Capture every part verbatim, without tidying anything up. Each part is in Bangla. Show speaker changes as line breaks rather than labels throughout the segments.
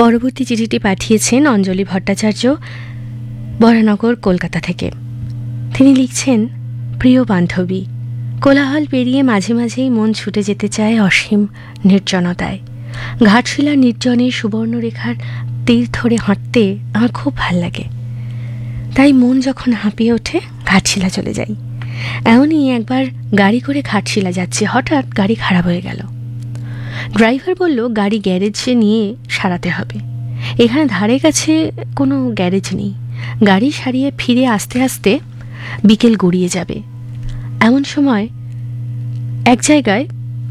পরবর্তী চিঠিটি পাঠিয়েছেন অঞ্জলি ভট্টাচার্য, বরানগর, কলকাতা থেকে। তিনি লিখছেন, প্রিয় বান্ধবী, কোলাহল পেরিয়ে মাঝে মাঝেই মন ছুটে যেতে চায় অসীম নির্জনতায়। ঘাটশিলার নির্জনে সুবর্ণরেখার তীর ধরে হাঁটতে আমার খুব ভাল লাগে। তাই মন যখন হাঁপিয়ে ওঠে ঘাটশিলা চলে যাই। এমনই একবার গাড়ি করে ঘাটশিলা যাচ্ছি, হঠাৎ গাড়ি খারাপ হয়ে গেল। ড্রাইভার বলল গাড়ি গ্যারেজে নিয়ে সারাতে হবে। এখানে ধারে কাছে কোনো গ্যারেজ নেই। গাড়ি সারিয়ে ফিরে আসতে আসতে বিকেল গড়িয়ে যাবে। এমন সময় এক জায়গায়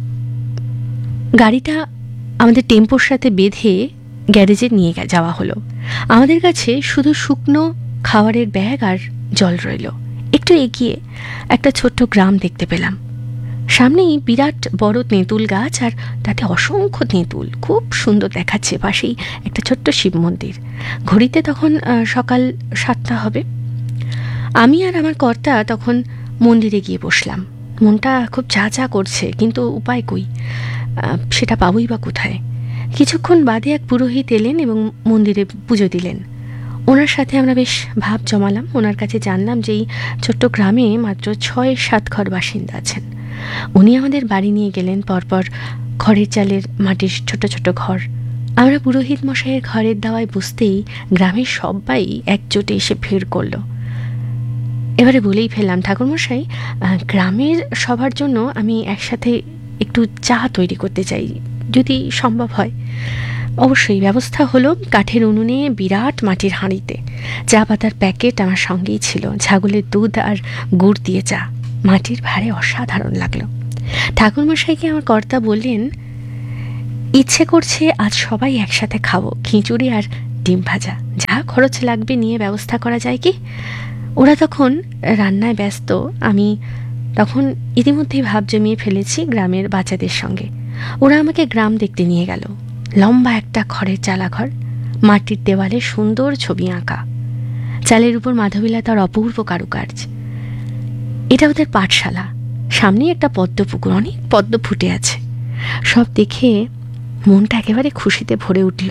গাড়িটা আমাদের টেম্পোর সাথে বেঁধে গ্যারেজে নিয়ে যাওয়া হলো। আমাদের কাছে শুধু শুকনো খাবারের ব্যাগ আর জল রইল। একটু এগিয়ে একটা ছোট্ট গ্রাম দেখতে পেলাম। সামনেই বিরাট বড় তেঁতুল গাছ, আর তাতে অসংখ্য তেঁতুল, খুব সুন্দর দেখাচ্ছে। পাশেই একটা ছোট্ট শিব মন্দির। ঘড়িতে তখন সকাল সাতটা হবে। আমি আর আমার কর্তা তখন মন্দিরে গিয়ে বসলাম। মনটা খুব চা চা করছে, কিন্তু উপায় কই, সেটা পাবই বা কোথায়। কিছুক্ষণ বাদে এক পুরোহিত এলেন এবং মন্দিরে পুজো দিলেন। ওনার সাথে আমরা বেশ ভাব জমালাম। ওনার কাছে জানলাম যে এই ছোট্ট গ্রামে মাত্র ছয় সাত ঘর বাসিন্দা আছেন। উনি আমাদের বাড়ি নিয়ে গেলেন পরপর খড়ের চালের মাটির ছোট ছোট ঘর। আমরা পুরোহিত মশাইয়ের ঘরের দাওয়ায় বসতেই গ্রামের সবাই একজোটে এসে ভিড় করলো। এবারে বলেই ফেললাম, ঠাকুরমশাই, গ্রামের সবার জন্য আমি একসাথে একটু চা তৈরি করতে চাই, যদি সম্ভব হয়। অবশ্যই ব্যবস্থা হলো। কাঠের উনুনে বিরাট মাটির হাঁড়িতে চা পাতার প্যাকেট আমার সঙ্গেই ছিল। ছাগলের দুধ আর গুড় দিয়ে চা, মাটির ভারে অসাধারণ লাগলো। ঠাকুরমশাইকে আমার কর্তা বললেন, ইচ্ছে করছে আজ সবাই একসাথে খাবো, খিচুড়ি আর ডিম ভাজা, যা খরচ লাগবে নিয়ে ব্যবস্থা করা যায় কি? ওরা তখন রান্নায় ব্যস্ত। আমি তখন ইতিমধ্যেই ভাব জমিয়ে ফেলেছি গ্রামের বাচ্চাদের সঙ্গে। ওরা আমাকে গ্রাম দেখতে নিয়ে গেল। লম্বা একটা খড়ের চালাঘর, মাটির দেওয়ালে সুন্দর ছবি আঁকা, চালের উপর মাধবীলতার অপূর্ব কারুকার্য। এটা ওদের পাঠশালা। সামনে একটা পদ্ম পুকুর, অনেক পদ্ম ফুটে আছে। সব দেখে মনটা একেবারে খুশিতে ভরে উঠল।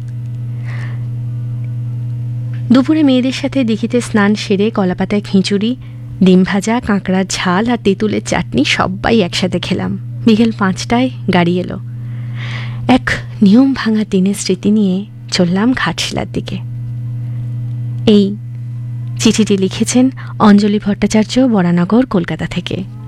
দুপুরে মেয়েদের সাথে দিঘিতে স্নান সেরে কলাপাতায় খিচুড়ি, ডিম ভাজা, কাঁকড়ার ঝাল আর তেঁতুলের চাটনি সবাই একসাথে খেলাম। বিকেল পাঁচটায় গাড়ি এলো। এক নিয়ম ভাঙা দিনের স্মৃতি নিয়ে চললাম ঘাটশিলার দিকে। এই চিঠিটি লিখেছেন অঞ্জলি ভট্টাচার্য, বরানগর, কলকাতা থেকে।